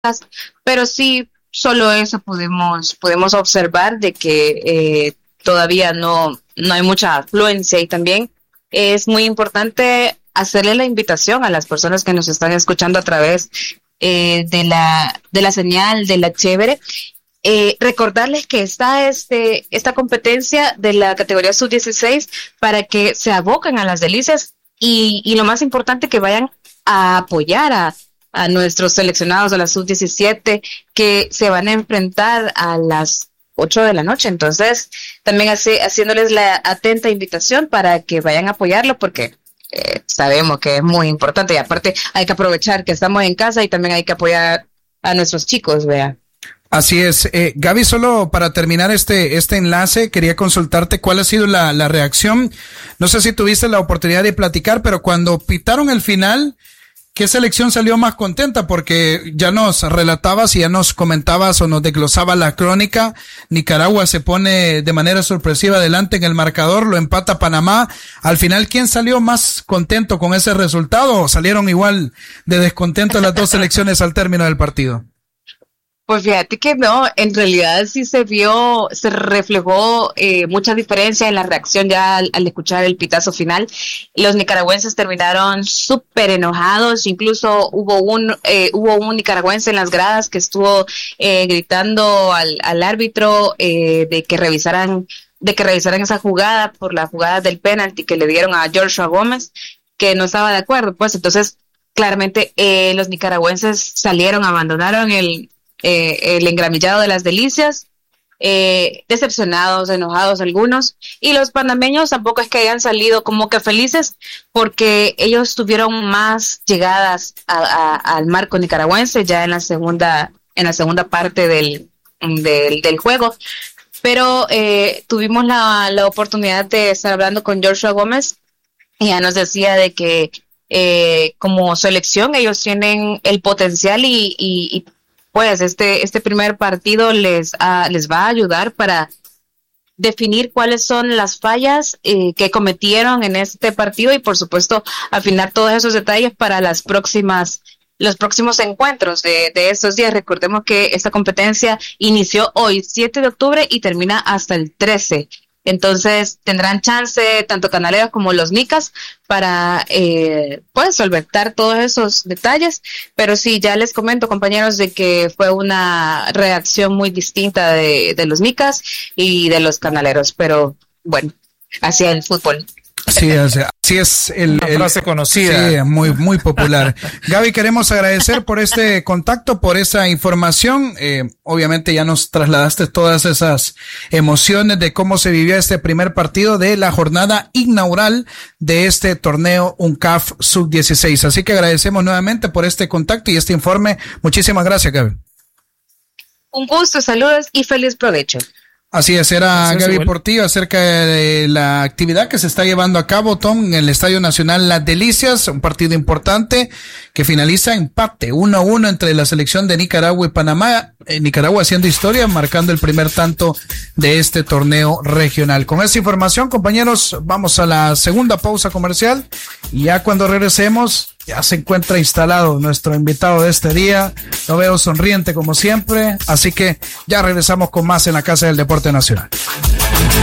pero sí, solo eso podemos observar de que todavía no hay mucha afluencia y también es muy importante hacerle la invitación a las personas que nos están escuchando a través de la señal de la Chévere. Recordarles que está esta competencia de la categoría sub-16 para que se aboquen a las delicias y lo más importante que vayan a apoyar a nuestros seleccionados de la sub-17 que se van a enfrentar a las 8 de la noche. Entonces, también haciéndoles la atenta invitación para que vayan a apoyarlo porque sabemos que es muy importante y aparte hay que aprovechar que estamos en casa y también hay que apoyar a nuestros chicos, vea. Así es. Gaby, solo para terminar este enlace, quería consultarte cuál ha sido la reacción. No sé si tuviste la oportunidad de platicar, pero cuando pitaron el final, ¿qué selección salió más contenta? Porque ya nos relatabas y ya nos comentabas o nos desglosaba la crónica. Nicaragua se pone de manera sorpresiva adelante en el marcador, lo empata Panamá. Al final, ¿quién salió más contento con ese resultado? ¿O salieron igual de descontento las dos selecciones al término del partido? Pues fíjate que no, en realidad sí se reflejó mucha diferencia en la reacción ya al escuchar el pitazo final. Los nicaragüenses terminaron súper enojados, incluso hubo un nicaragüense en las gradas que estuvo gritando al árbitro de que revisaran esa jugada por la jugada del penalti que le dieron a Joshua Gómez, que no estaba de acuerdo. Pues entonces claramente los nicaragüenses salieron, abandonaron el engramillado de las delicias, decepcionados, enojados algunos, y los panameños tampoco es que hayan salido como que felices porque ellos tuvieron más llegadas al marco nicaragüense ya en la segunda parte del juego, pero tuvimos la oportunidad de estar hablando con Joshua Gómez y ya nos decía de que como selección ellos tienen el potencial y pues este primer partido les va a ayudar para definir cuáles son las fallas que cometieron en este partido y por supuesto afinar todos esos detalles para los próximos encuentros de estos días. Recordemos que esta competencia inició hoy 7 de octubre y termina hasta el 13. Entonces tendrán chance tanto canaleros como los nicas para pues solventar todos esos detalles, pero sí, ya les comento, compañeros, de que fue una reacción muy distinta de los nicas y de los canaleros, pero bueno, hacia el fútbol. Sí, así es una frase conocida. Sí, muy, muy popular. Gaby, queremos agradecer por este contacto, por esa información. Obviamente ya nos trasladaste todas esas emociones de cómo se vivió este primer partido de la jornada inaugural de este torneo UNCAF Sub-16. Así que agradecemos nuevamente por este contacto y este informe. Muchísimas gracias, Gaby. Un gusto, saludos y feliz provecho. Así es, era Gaby Portillo acerca de la actividad que se está llevando a cabo, Tom, en el Estadio Nacional Las Delicias, un partido importante que finaliza empate 1-1 entre la selección de Nicaragua y Panamá. Nicaragua haciendo historia, marcando el primer tanto de este torneo regional. Con esta información, compañeros, vamos a la segunda pausa comercial y ya cuando regresemos ya se encuentra instalado nuestro invitado de este día. Lo veo sonriente como siempre, así que ya regresamos con más en la Casa del Deporte Nacional.